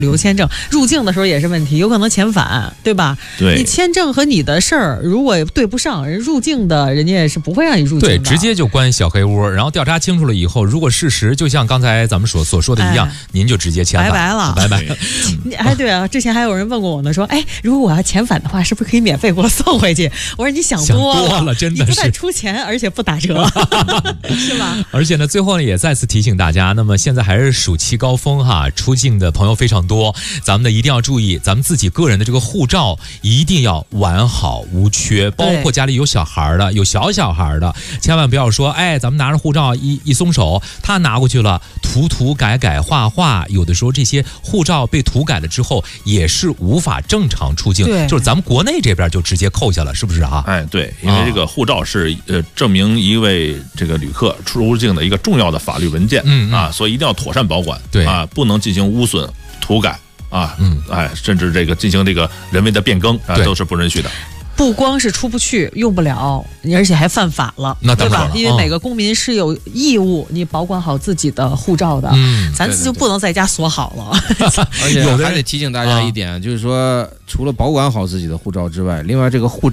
旅游签证入境的时候也是问题，有可能遣返，对吧？ 对， 你签证和你的事儿如果对不上，人入境的人家也是不会让你入境的。 对，直接就关小黑屋，然后调查清楚了以后，如果事实就像刚才咱们所说的一样，您就直接遣返， 拜拜了， 拜拜。 哎，对啊，之前还有人问过我呢，说，哎，如果我要遣返的话，是不是可以免费给我送回去？我说你想多了，真的是你不但出钱，而且不打折，是吧？ 而且呢，最后呢也再次提醒大家，那么现在还是暑期高峰哈，出境的朋友非常多，咱们呢一定要注意，咱们自己个人的这个护照一定要完好无缺，包括家里有小孩的、有小孩的，千万不要说，哎，咱们拿着护照一松手，他拿过去了，涂改画，有的时候这些护照被涂改了之后，也是无法正常出境，就是咱们国内这边就直接扣下了，是不是啊？ 哎，对，因为这个护照是证明一位这个旅客出入境的一个重要的法律文件，所以一定要妥善保管， 对啊，不能进行污损、涂改啊，甚至这个进行这个人为的变更啊，都是不允许的。 不光是出不去用不了，而且还犯法了，对吧？因为每个公民是有义务你保管好自己的护照的，咱就不能在家锁好了。 而且还得提醒大家一点，就是说除了保管好自己的护照之外，另外这个护照